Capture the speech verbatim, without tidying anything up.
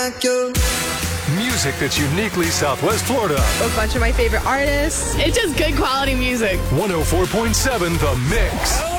like you. Music that's uniquely Southwest Florida. A bunch of my favorite artists. It's just good quality music. one oh four point seven The Mix.